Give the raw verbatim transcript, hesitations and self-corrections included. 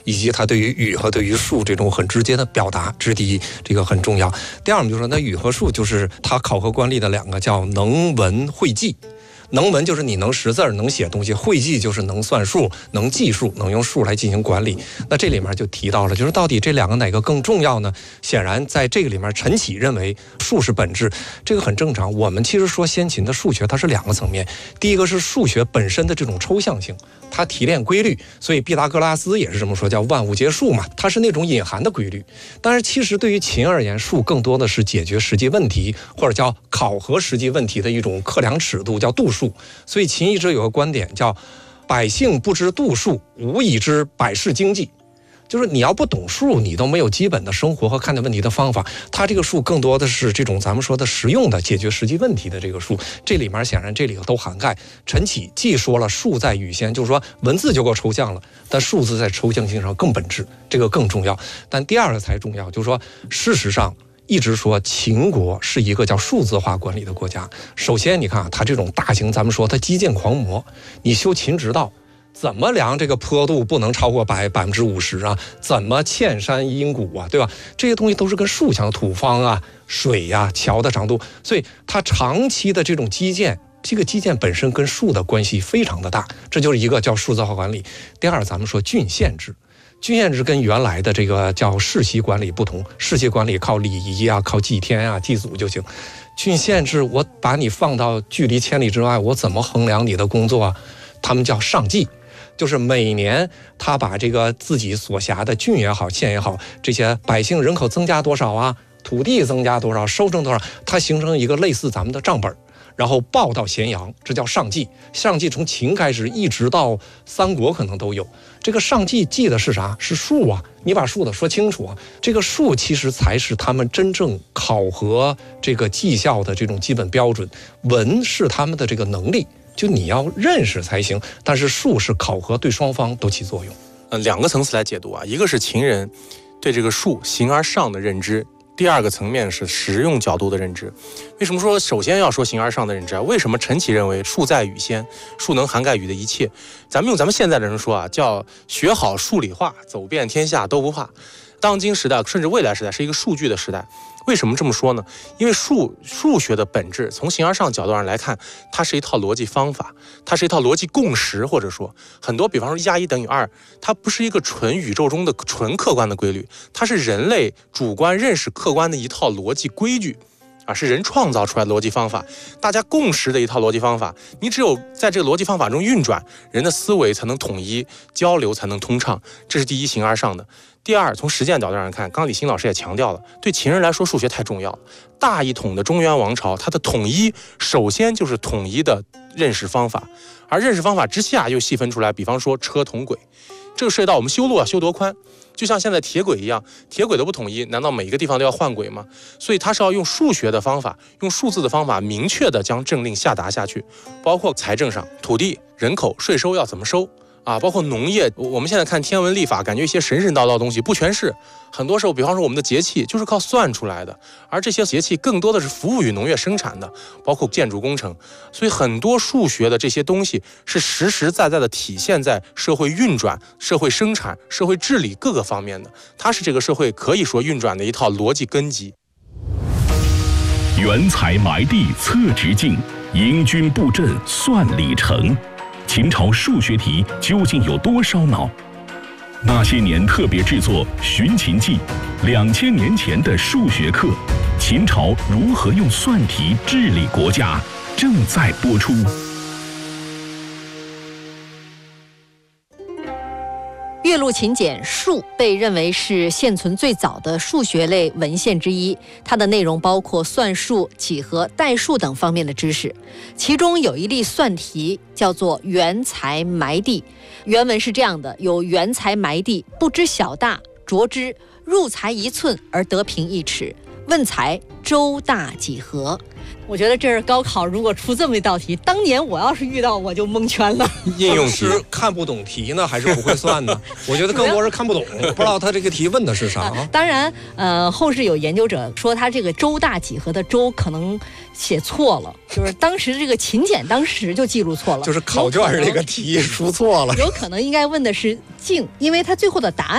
以及它对于语和对于数这种很直接的表达，这是第一，这个很重要。第二，我们就说那语和数就是它考核官吏的两个叫能文会记。能文就是你能识字能写东西，会记就是能算数能计数，能用数来进行管理。那这里面就提到了，就是到底这两个哪个更重要呢？显然在这个里面，陈启认为数是本质，这个很正常。我们其实说先秦的数学它是两个层面，第一个是数学本身的这种抽象性，它提炼规律，所以毕达哥拉斯也是这么说，叫万物皆数嘛，它是那种隐含的规律。但是其实对于秦而言，数更多的是解决实际问题，或者叫考核实际问题的一种测量尺度，叫度数。所以秦一直有个观点叫百姓不知度数，无以知百世经济。就是你要不懂数，你都没有基本的生活和看待问题的方法。它这个数更多的是这种咱们说的实用的解决实际问题的这个数，这里面显然这里都涵盖。陈启既说了数在语先，就是说文字就够抽象了，但数字在抽象性上更本质，这个更重要。但第二个才重要，就是说事实上一直说秦国是一个叫数字化管理的国家。首先你看啊，它这种大型咱们说它基建狂魔，你修秦直道怎么量这个坡度不能超过百百分之五十啊？怎么嵌山阴谷啊？对吧？这些东西都是跟数相土方啊、水呀、啊、桥的长度，所以它长期的这种基建，这个基建本身跟数的关系非常的大，这就是一个叫数字化管理。第二，咱们说郡县制。郡县制跟原来的这个叫世袭管理不同，世袭管理靠礼仪啊，靠祭天啊、祭祖就行。郡县制，我把你放到距离千里之外，我怎么衡量你的工作啊？他们叫上计，就是每年他把这个自己所辖的郡也好、县也好，这些百姓人口增加多少啊，土地增加多少，收成多少，它形成一个类似咱们的账本。然后报到咸阳，这叫上计。上计从秦开始一直到三国可能都有。这个上计记的是啥？是数啊！你把数的说清楚啊！这个数其实才是他们真正考核这个绩效的这种基本标准。文是他们的这个能力，就你要认识才行。但是数是考核，对双方都起作用。 呃，两个层次来解读啊，一个是秦人对这个数形而上的认知。第二个层面是实用角度的认知。为什么说首先要说形而上的认知啊？为什么陈启认为数在语先，数能涵盖语的一切？咱们用咱们现在的人说啊，叫学好数理化，走遍天下都不怕。当今时代甚至未来时代是一个数据的时代。为什么这么说呢？因为数数学的本质，从形而上角度上来看，它是一套逻辑方法，它是一套逻辑共识，或者说很多，比方说一加一等于二，它不是一个纯宇宙中的纯客观的规律，它是人类主观认识客观的一套逻辑规矩。啊，是人创造出来的逻辑方法，大家共识的一套逻辑方法。你只有在这个逻辑方法中运转，人的思维才能统一，交流才能通畅。这是第一，形而上的。第二，从实践角度上看，刚刚李欣老师也强调了，对秦人来说，数学太重要了。大一统的中原王朝，它的统一首先就是统一的认识方法，而认识方法之下又细分出来，比方说车同轨，这个涉及到我们修路啊，修多宽。就像现在铁轨一样，铁轨都不统一，难道每一个地方都要换轨吗？所以它是要用数学的方法，用数字的方法，明确的将政令下达下去，包括财政上，土地、人口、税收要怎么收啊，包括农业。我们现在看天文历法，感觉一些神神叨叨的东西不全是，很多时候，比方说我们的节气就是靠算出来的，而这些节气更多的是服务于农业生产的，包括建筑工程。所以很多数学的这些东西是实实在在的体现在社会运转、社会生产、社会治理各个方面的，它是这个社会可以说运转的一套逻辑根基。 原材埋地测直径，迎军布阵算里程。秦朝数学题究竟有多烧脑？那些年特别制作《寻秦记》，两千年前的数学课，秦朝如何用算题治理国家，正在播出。 岳麓秦简数被认为是现存最早的数学类文献之一，它的内容包括算术、几何、代数等方面的知识。其中有一例算题叫做原材埋地，原文是这样的：有原材埋地，不知小大，着之，入材一寸而得平一尺，问材周大几何。我觉得这是高考如果出这么一道题，当年我要是遇到我就蒙圈了。 应用题是看不懂题呢，还是不会算呢？我觉得更多是看不懂，不知道他这个题问的是啥、啊。 当然，呃，后世有研究者说他这个周大几何的周可能写错了，就是当时这个秦简当时就记录错了， 就是考卷这个题出错了， 有可能应该问的是径，因为他最后的答案